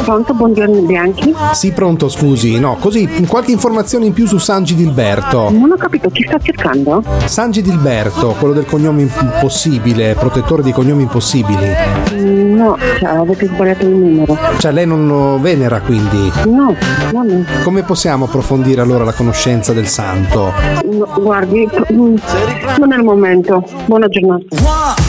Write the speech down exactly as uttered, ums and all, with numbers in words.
Pronto, buongiorno Bianchi. Sì, pronto, scusi. No, così, qualche informazione in più su San Gidilberto. Non ho capito, chi sta cercando? San Gidilberto, quello del cognome impossibile, protettore di cognomi impossibili. No, cioè, avete sbagliato il numero. Cioè, lei non lo venera, quindi? No, no, no. Come possiamo approfondire allora la conoscenza del santo? No, guardi, non è il momento. Buona giornata.